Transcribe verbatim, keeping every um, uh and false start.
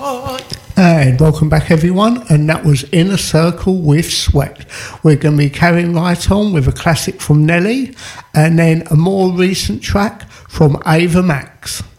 And welcome back everyone, and that was Inner Circle with Sweat. We're going to be carrying right on with a classic from Nelly and then a more recent track from Ava Max.